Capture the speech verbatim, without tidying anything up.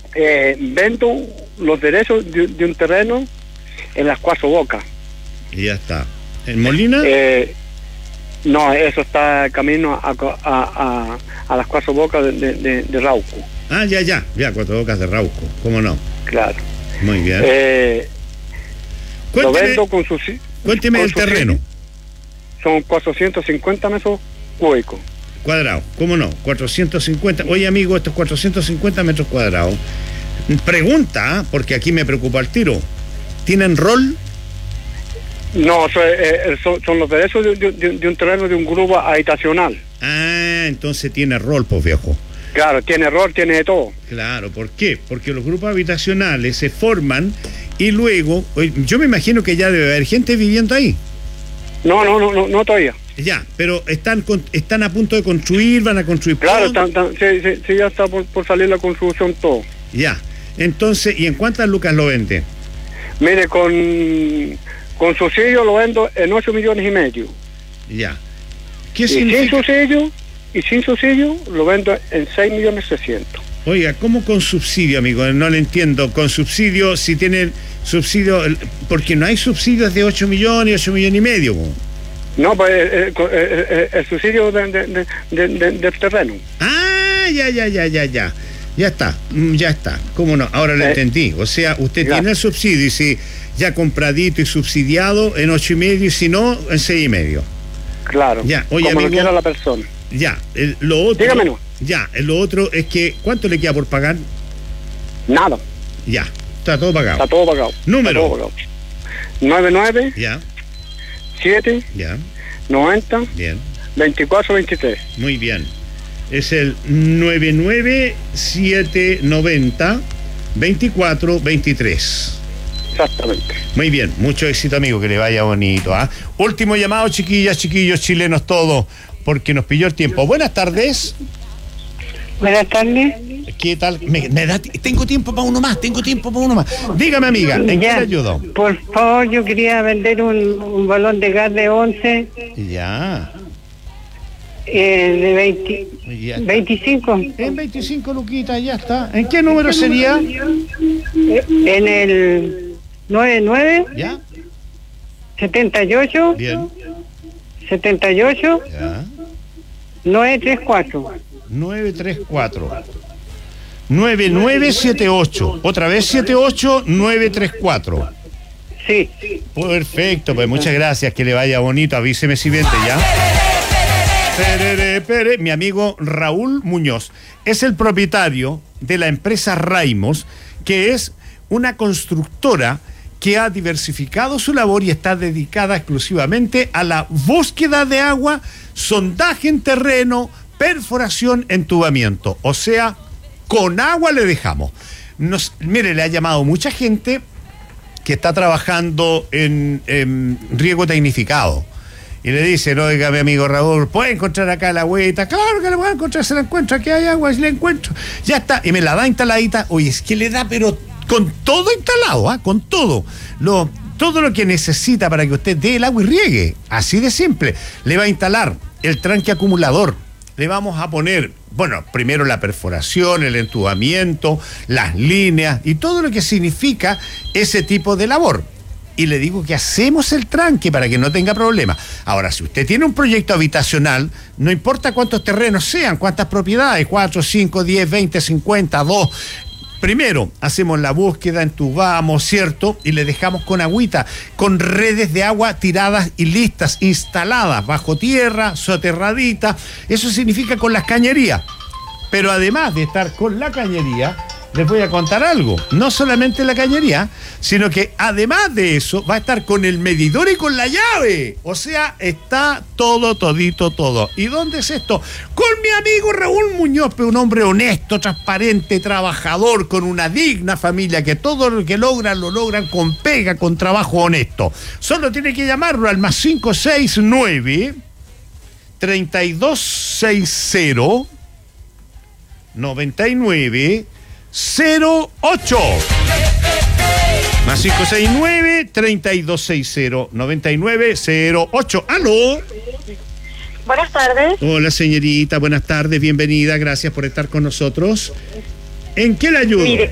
eh, vendo los derechos de, de un terreno en las Cuatro Bocas. Y ya está. ¿En Molina? Eh, no, eso está camino a, a, a, a las Cuatro Bocas de, de, de, de Rauco. Ah, ya, ya, ya, Cuatro Bocas de Rauco, ¿cómo no? Claro. Muy bien. Eh, cuénteme, lo vendo con sus... Cuénteme con el sus, terreno. Son cuatrocientos cincuenta metros cúbicos. Cuadrado, ¿cómo no? cuatrocientos cincuenta. Oye, amigo, estos cuatrocientos cincuenta metros cuadrados. Pregunta, porque aquí me preocupa el tiro. ¿Tienen rol? No, son, eh, son, son los derechos de, de, de un terreno de un grupo habitacional. Ah, entonces tiene rol, pues, viejo. Claro, tiene rol, tiene de todo. Claro, ¿por qué? Porque los grupos habitacionales se forman y luego, yo me imagino que ya debe haber gente viviendo ahí. No, no, no, no, no todavía. Ya, pero están con, están a punto de construir, van a construir. Claro, están, están, sí, sí, sí, ya está por, por salir la construcción todo. Ya, entonces, ¿y en cuántas lucas lo vende? Mire, con, con subsidio lo vendo en ocho millones y medio. Ya. ¿Qué y significa? sin subsidio, y sin subsidio lo vendo en seis millones seiscientos. Oiga, ¿cómo con subsidio, amigo? No le entiendo. Con subsidio, si tienen subsidio, porque no hay subsidios de ocho millones, ocho millones y medio. ¿Cómo? No, pues eh, eh, eh, el subsidio de, de, de, de, de, del terreno. Ah, ya, ya, ya, ya, ya. Ya está, ya está. ¿Cómo no? Ahora lo eh, entendí. O sea, usted ya tiene el subsidio y si ya compradito y subsidiado en ocho y medio y si no, en seis y medio. Claro. Ya, oye, como amigo, lo quiera la persona. Ya, el, lo otro. Dígamelo. Ya, lo otro es que, ¿cuánto le queda por pagar? Nada. Ya, está todo pagado. Está todo pagado. Número. Está todo pagado. nueve nueve. Ya. siete. Ya. noventa. Bien. veinticuatro veintitrés. Muy bien. Es el nueve nueve siete noventa veinticuatro veintitrés. Exactamente. Muy bien, mucho éxito, amigo, que le vaya bonito. ¿eh? Último llamado, chiquillas, chiquillos, chilenos, todos, porque nos pilló el tiempo. Buenas tardes. Buenas tardes. ¿Qué tal? Me, me da, tengo tiempo para uno más, tengo tiempo para uno más. Dígame, amiga, ¿en ya, qué le ayudo? Por favor, yo quería vender un, un balón de gas de once. Ya. Eh, de veinte, veinticinco. En veinticinco luquitas, ya está. ¿En qué número sería? En el noventa y nueve. ¿Ya? setenta y ocho. Bien. setenta y ocho. Ya. novecientos treinta y cuatro. nueve tres cuatro. nueve nueve siete ocho. Otra vez siete ocho nueve tres cuatro. Sí. Perfecto, pues muchas gracias, que le vaya bonito. Avíseme si vende ya. Pere, pere. Mi amigo Raúl Muñoz es el propietario de la empresa Raimos, que es una constructora que ha diversificado su labor y está dedicada exclusivamente a la búsqueda de agua, sondaje en terreno, perforación, entubamiento. O sea, con agua le dejamos. Nos, mire, le ha llamado mucha gente que está trabajando en, en riego tecnificado. Y le dicen, oiga, mi amigo Raúl, ¿puede encontrar acá la agüita? Claro que la voy a encontrar, se la encuentro, aquí hay agua, si la encuentro. Ya está, y me la da instaladita. Oye, es que le da, pero con todo instalado, ¿ah? ¿eh? Con todo. Lo, todo lo que necesita para que usted dé el agua y riegue. Así de simple. Le va a instalar el tranque acumulador. Le vamos a poner, bueno, primero la perforación, el entubamiento, las líneas y todo lo que significa ese tipo de labor. Y le digo que hacemos el tranque para que no tenga problema. Ahora, si usted tiene un proyecto habitacional, no importa cuántos terrenos sean, cuántas propiedades, cuatro, cinco, diez, veinte, cincuenta, dos. Primero, hacemos la búsqueda, entubamos, ¿cierto? Y le dejamos con agüita, con redes de agua tiradas y listas, instaladas, bajo tierra, soterradita. Eso significa con las cañerías. Pero además de estar con la cañería, les voy a contar algo. No solamente la cañería, sino que además de eso va a estar con el medidor y con la llave. O sea, está todo, todito, todo. ¿Y dónde es esto? Con mi amigo Raúl Muñoz, un hombre honesto, transparente, trabajador, con una digna familia, que todo lo que logran, lo logran con pega, con trabajo honesto. Solo tiene que llamarlo al más cinco seis nueve, treinta y dos sesenta, noventa y nueve cero ocho. Más cinco seis nueve, treinta y dos sesenta, noventa y nueve cero ocho. ¡Aló! Buenas tardes. Hola, señorita, buenas tardes, bienvenida, gracias por estar con nosotros. ¿En qué le ayudo? Mire,